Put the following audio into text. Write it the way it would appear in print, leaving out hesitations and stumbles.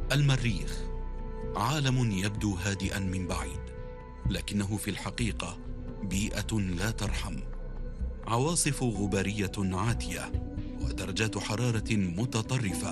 المريخ عالم يبدو هادئا من بعيد، لكنه في الحقيقة بيئة لا ترحم. عواصف غبارية عاتية ودرجات حرارة متطرفة